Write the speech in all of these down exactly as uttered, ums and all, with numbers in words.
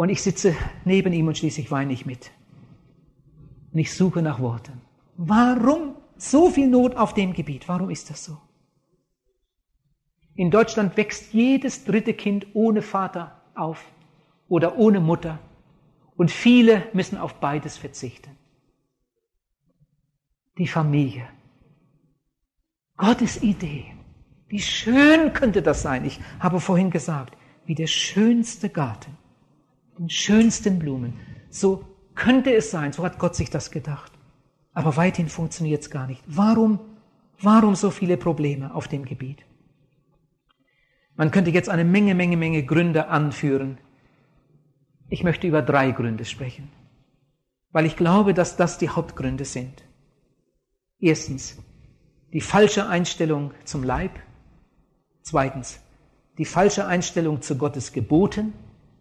Und ich sitze neben ihm und schließlich weine ich mit. Und ich suche nach Worten. Warum so viel Not auf dem Gebiet? Warum ist das so? In Deutschland wächst jedes dritte Kind ohne Vater auf oder ohne Mutter. Und viele müssen auf beides verzichten. Die Familie. Gottes Idee. Wie schön könnte das sein? Ich habe vorhin gesagt, wie der schönste Garten, den schönsten Blumen. So könnte es sein, so hat Gott sich das gedacht. Aber weithin funktioniert es gar nicht. Warum, warum so viele Probleme auf dem Gebiet? Man könnte jetzt eine Menge, Menge, Menge Gründe anführen. Ich möchte über drei Gründe sprechen, weil ich glaube, dass das die Hauptgründe sind. Erstens, die falsche Einstellung zum Leib. Zweitens, die falsche Einstellung zu Gottes Geboten.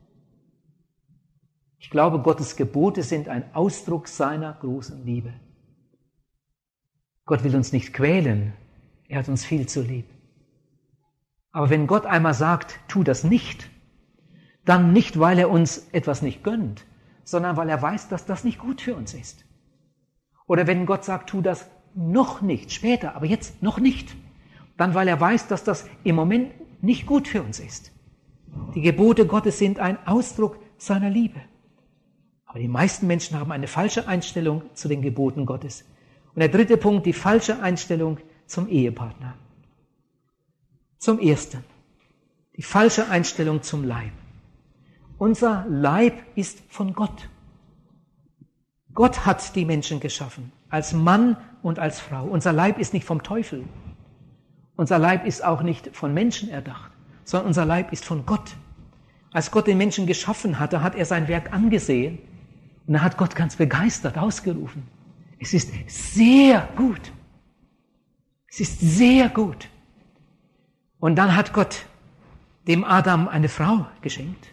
Ich glaube, Gottes Gebote sind ein Ausdruck seiner großen Liebe. Gott will uns nicht quälen, er hat uns viel zu lieb. Aber wenn Gott einmal sagt, tu das nicht, dann nicht, weil er uns etwas nicht gönnt, sondern weil er weiß, dass das nicht gut für uns ist. Oder wenn Gott sagt, tu das noch nicht, später, aber jetzt noch nicht, dann weil er weiß, dass das im Moment nicht gut für uns ist. Die Gebote Gottes sind ein Ausdruck seiner Liebe. Aber die meisten Menschen haben eine falsche Einstellung zu den Geboten Gottes. Und der dritte Punkt, die falsche Einstellung zum Ehepartner. Zum Ersten, die falsche Einstellung zum Leib. Unser Leib ist von Gott. Gott hat die Menschen geschaffen, als Mann und als Frau. Unser Leib ist nicht vom Teufel. Unser Leib ist auch nicht von Menschen erdacht, sondern unser Leib ist von Gott. Als Gott den Menschen geschaffen hatte, hat er sein Werk angesehen und da hat Gott ganz begeistert ausgerufen. Es ist sehr gut. Es ist sehr gut. Und dann hat Gott dem Adam eine Frau geschenkt.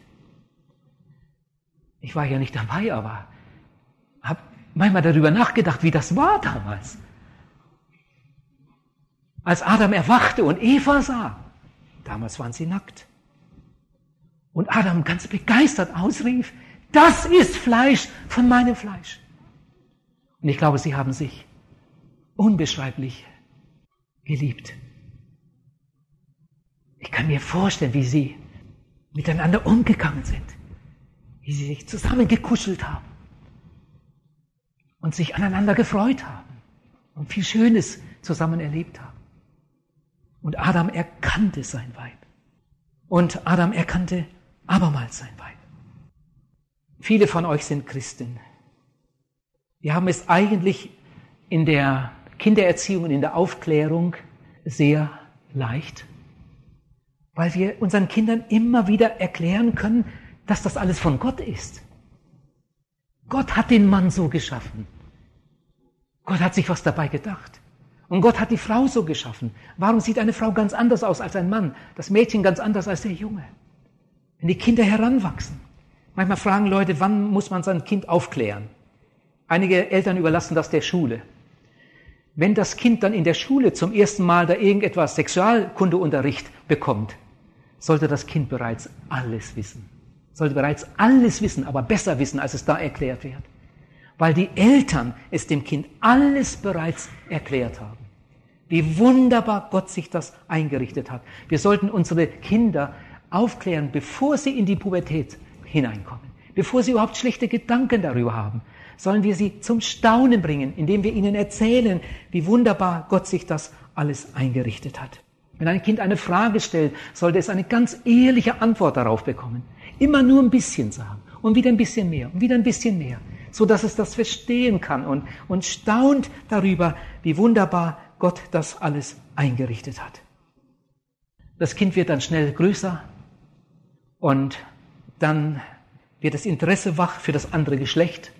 Ich war ja nicht dabei, aber habe manchmal darüber nachgedacht, wie das war damals. Als Adam erwachte und Eva sah, damals waren sie nackt. Und Adam ganz begeistert ausrief, das ist Fleisch von meinem Fleisch. Und ich glaube, sie haben sich unbeschreiblich geliebt. Ich kann mir vorstellen, wie sie miteinander umgegangen sind, wie sie sich zusammengekuschelt haben und sich aneinander gefreut haben und viel Schönes zusammen erlebt haben. Und Adam erkannte sein Weib. Und Adam erkannte abermals sein Weib. Viele von euch sind Christen. Wir haben es eigentlich in der Kindererziehung und in der Aufklärung sehr leicht, weil wir unseren Kindern immer wieder erklären können, dass das alles von Gott ist. Gott hat den Mann so geschaffen. Gott hat sich was dabei gedacht. Und Gott hat die Frau so geschaffen. Warum sieht eine Frau ganz anders aus als ein Mann? Das Mädchen ganz anders als der Junge. Wenn die Kinder heranwachsen. Manchmal fragen Leute, wann muss man sein Kind aufklären? Einige Eltern überlassen das der Schule. Wenn das Kind dann in der Schule zum ersten Mal da irgendetwas Sexualkundeunterricht bekommt, sollte das Kind bereits alles wissen. Sollte bereits alles wissen, aber besser wissen, als es da erklärt wird. Weil die Eltern es dem Kind alles bereits erklärt haben. Wie wunderbar Gott sich das eingerichtet hat. Wir sollten unsere Kinder aufklären, bevor sie in die Pubertät hineinkommen. Bevor sie überhaupt schlechte Gedanken darüber haben, sollen wir sie zum Staunen bringen, indem wir ihnen erzählen, wie wunderbar Gott sich das alles eingerichtet hat. Wenn ein Kind eine Frage stellt, sollte es eine ganz ehrliche Antwort darauf bekommen. Immer nur ein bisschen sagen und wieder ein bisschen mehr und wieder ein bisschen mehr, so dass es das verstehen kann und, und staunt darüber, wie wunderbar Gott das alles eingerichtet hat. Das Kind wird dann schnell größer und dann wird das Interesse wach für das andere Geschlecht.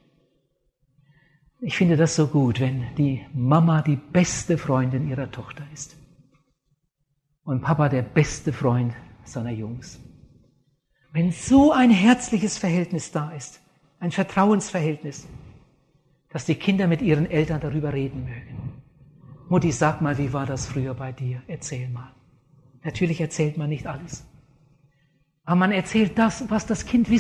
Ich finde das so gut, wenn die Mama die beste Freundin ihrer Tochter ist und Papa der beste Freund seiner Jungs. Wenn so ein herzliches Verhältnis da ist, ein Vertrauensverhältnis, dass die Kinder mit ihren Eltern darüber reden mögen. Mutti, sag mal, wie war das früher bei dir? Erzähl mal. Natürlich erzählt man nicht alles. Aber man erzählt das, was das Kind wissen